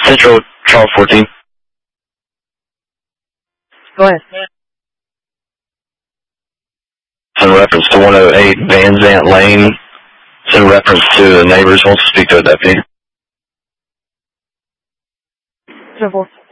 Central Charles 14. Go ahead. In reference to 108 Van Zant Lane. It's in reference to the neighbors. Wants to speak to a deputy. Triple.